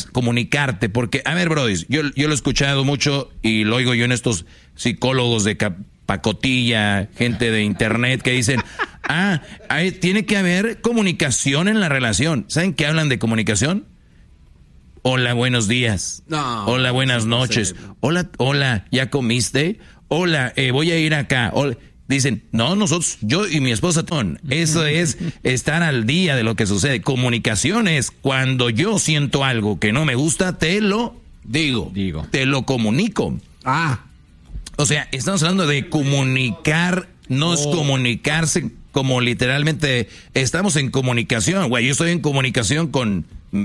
comunicarte, porque, a ver, brody, yo lo he escuchado mucho y lo oigo yo en estos psicólogos de pacotilla, gente de internet que dicen, tiene que haber comunicación en la relación. ¿Saben qué hablan de comunicación? Hola, buenos días. No, hola, buenas noches. Hola, ¿ya comiste? Hola, voy a ir acá. Hola. Dicen, no, nosotros, yo y mi esposa, eso es estar al día de lo que sucede. Comunicación es cuando yo siento algo que no me gusta, te lo digo. Te lo comunico. O sea, estamos hablando de comunicar, no es comunicarse como literalmente estamos en comunicación. Güey, yo estoy en comunicación con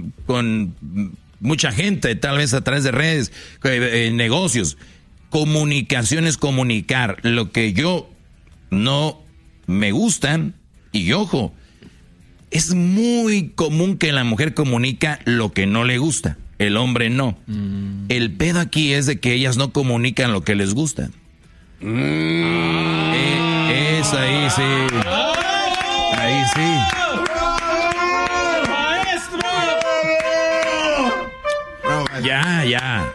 mucha gente, tal vez a través de redes, negocios. Comunicación es comunicar lo que yo no me gustan. Y ojo, es muy común que la mujer comunica lo que no le gusta, el hombre no. El pedo aquí es de que ellas no comunican lo que les gusta. Es ahí sí. Ahí sí. Ya. Ya.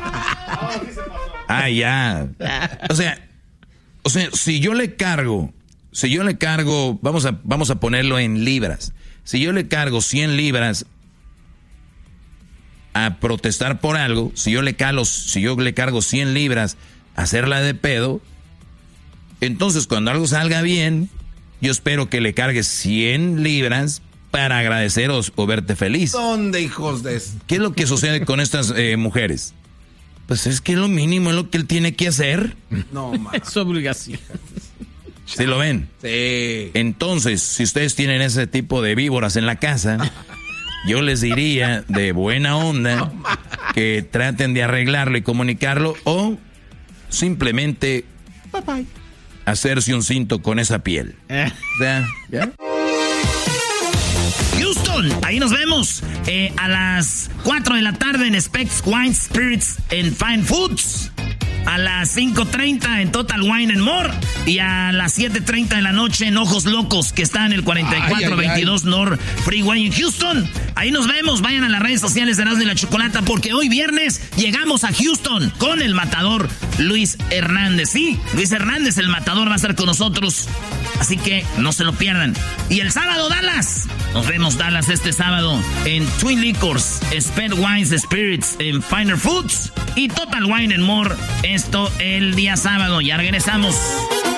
O sea, si yo le cargo, vamos a ponerlo en libras. Si yo le cargo 100 libras a protestar por algo, si yo le cargo 100 libras a hacerla de pedo, entonces cuando algo salga bien, yo espero que le cargues 100 libras para agradecer o verte feliz. ¿Dónde, hijos de eso? ¿Qué es lo que sucede con estas mujeres? Pues es que lo mínimo es lo que él tiene que hacer. No, man. Es obligación. ¿Sí lo ven? Sí. Entonces, si ustedes tienen ese tipo de víboras en la casa, yo les diría de buena onda que traten de arreglarlo y comunicarlo o simplemente hacerse un cinto con esa piel. ¿Ya? Houston, ahí nos vemos a las 4 de la tarde en Specs Wine Spirits and Fine Foods. A las 5:30 en Total Wine and More. Y a las 7:30 de la noche en Ojos Locos, que está en el 4422 North Freeway en Houston. Ahí nos vemos. Vayan a las redes sociales de Erasmo y la Chocolata, porque hoy viernes llegamos a Houston con el matador Luis Hernández. Sí, Luis Hernández, el matador, va a estar con nosotros. Así que no se lo pierdan. Y el sábado, Dallas. Nos vemos, Dallas, este sábado en Twin Liquors, Sped Wines Spirits en Finer Foods y Total Wine and More. Esto el día sábado. Ya regresamos.